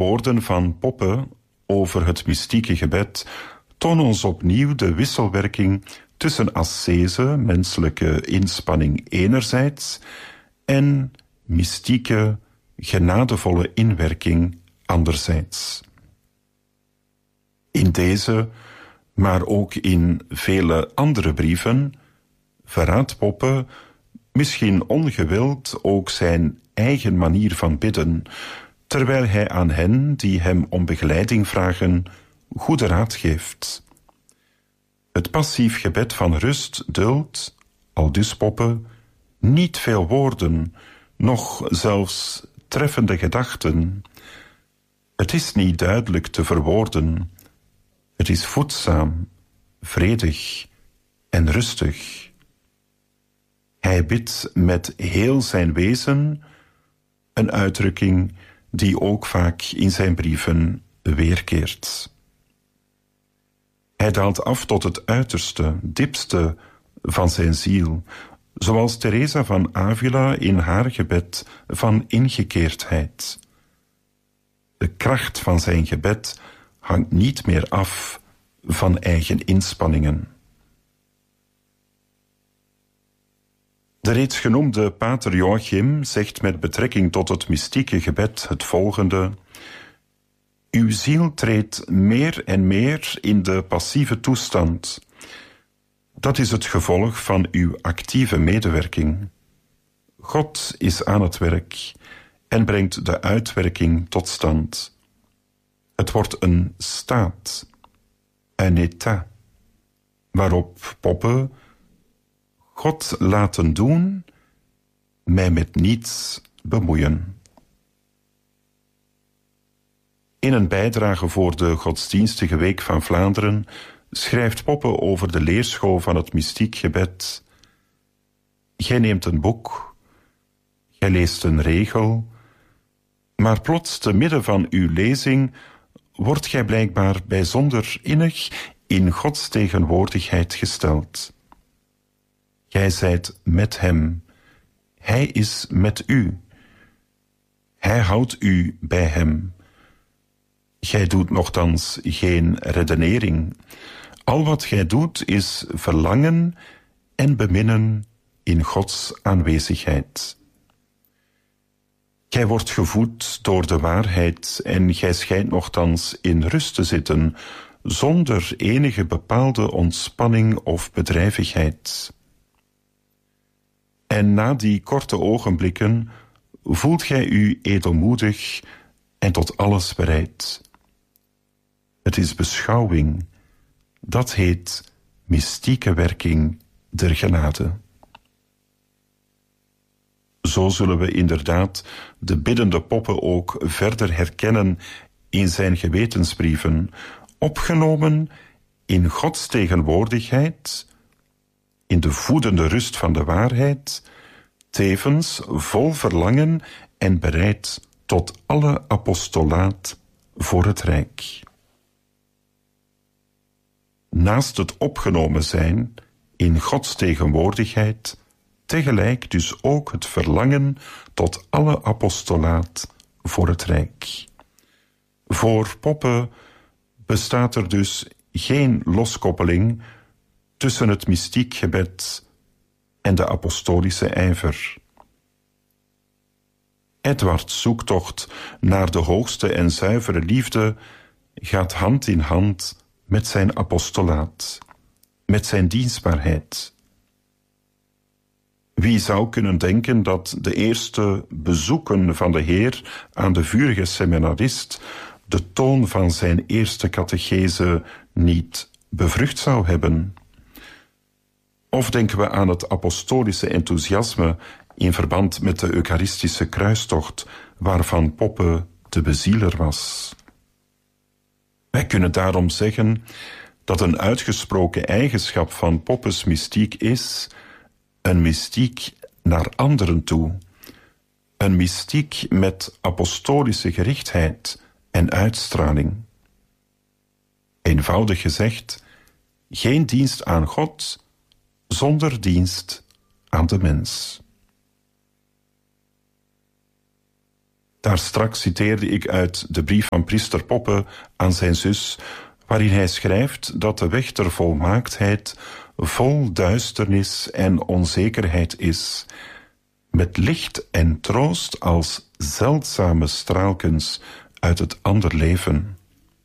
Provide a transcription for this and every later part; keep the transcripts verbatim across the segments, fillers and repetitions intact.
woorden van Poppe over het mystieke gebed tonen ons opnieuw de wisselwerking tussen ascese, menselijke inspanning enerzijds, en mystieke, genadevolle inwerking anderzijds. In deze, maar ook in vele andere brieven, verraadt Poppe, misschien ongewild, ook zijn eigen manier van bidden, terwijl hij aan hen die hem om begeleiding vragen goede raad geeft. Het passief gebed van rust duldt, aldus Poppe, niet veel woorden, noch zelfs treffende gedachten. Het is niet duidelijk te verwoorden. Het is voedzaam, vredig en rustig. Hij bidt met heel zijn wezen, een uitdrukking die ook vaak in zijn brieven weerkeert. Hij daalt af tot het uiterste, diepste van zijn ziel, zoals Teresa van Avila in haar gebed van ingekeerdheid. De kracht van zijn gebed hangt niet meer af van eigen inspanningen. De reeds genoemde pater Joachim zegt met betrekking tot het mystieke gebed het volgende: uw ziel treedt meer en meer in de passieve toestand. Dat is het gevolg van uw actieve medewerking. God is aan het werk en brengt de uitwerking tot stand. Het wordt een staat, een état, waarop Poppe God laten doen, mij met niets bemoeien. In een bijdrage voor de Godsdienstige Week van Vlaanderen schrijft Poppe over de leerschool van het mystiek gebed: gij neemt een boek, gij leest een regel, maar plots te midden van uw lezing wordt gij blijkbaar bijzonder innig in Gods tegenwoordigheid gesteld. Gij zijt met hem, hij is met u. Hij houdt u bij hem. Gij doet nochtans geen redenering. Al wat gij doet is verlangen en beminnen in Gods aanwezigheid. Gij wordt gevoed door de waarheid en gij schijnt nochtans in rust te zitten, zonder enige bepaalde ontspanning of bedrijvigheid. En na die korte ogenblikken voelt gij u edelmoedig en tot alles bereid. Het is beschouwing, dat heet mystieke werking der genade. Zo zullen we inderdaad de biddende Poppe ook verder herkennen in zijn gewetensbrieven, opgenomen in Gods tegenwoordigheid, in de voedende rust van de waarheid, tevens vol verlangen en bereid tot alle apostolaat voor het Rijk. Naast het opgenomen zijn in Gods tegenwoordigheid, tegelijk dus ook het verlangen tot alle apostolaat voor het Rijk. Voor Poppe bestaat er dus geen loskoppeling tussen het mystiek gebed en de apostolische ijver. Edwards zoektocht naar de hoogste en zuivere liefde gaat hand in hand met zijn apostolaat, met zijn dienstbaarheid. Wie zou kunnen denken dat de eerste bezoeken van de Heer aan de vurige seminarist de toon van zijn eerste catechese niet bevrucht zou hebben? Of denken we aan het apostolische enthousiasme in verband met de eucharistische kruistocht, waarvan Poppe de bezieler was? Wij kunnen daarom zeggen dat een uitgesproken eigenschap van Poppes mystiek is een mystiek naar anderen toe, een mystiek met apostolische gerichtheid en uitstraling. Eenvoudig gezegd, geen dienst aan God zonder dienst aan de mens. Daar straks citeerde ik uit de brief van priester Poppe aan zijn zus, waarin hij schrijft dat de weg ter volmaaktheid vol duisternis en onzekerheid is, met licht en troost als zeldzame straalkens uit het ander leven.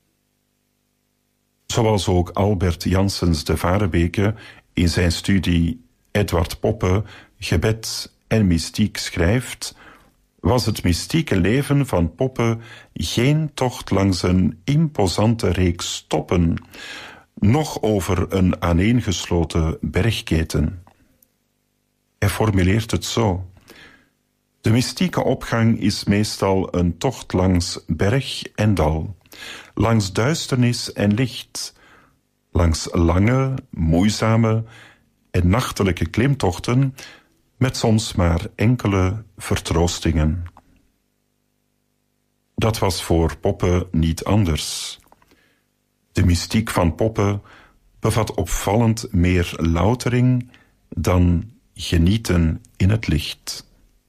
Zoals ook Albert Janssens de Varebeke in zijn studie Edward Poppe, Gebed en Mystiek schrijft, was het mystieke leven van Poppe geen tocht langs een imposante reeks stoppen, noch over een aaneengesloten bergketen. Hij formuleert het zo. De mystieke opgang is meestal een tocht langs berg en dal, langs duisternis en licht, langs lange, moeizame en nachtelijke klimtochten met soms maar enkele vertroostingen. Dat was voor Poppe niet anders. De mystiek van Poppe bevat opvallend meer loutering dan genieten in het licht.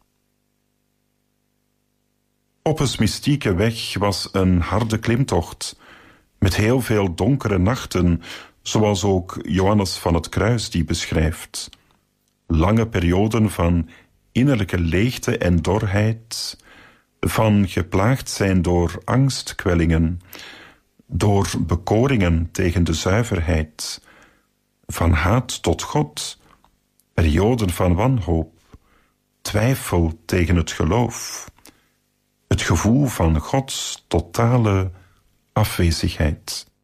Poppes mystieke weg was een harde klimtocht, met heel veel donkere nachten, zoals ook Johannes van het Kruis die beschrijft. Lange perioden van innerlijke leegte en dorheid, van geplaagd zijn door angstkwellingen, door bekoringen tegen de zuiverheid, van haat tot God, perioden van wanhoop, twijfel tegen het geloof, het gevoel van Gods totale afwezigheid.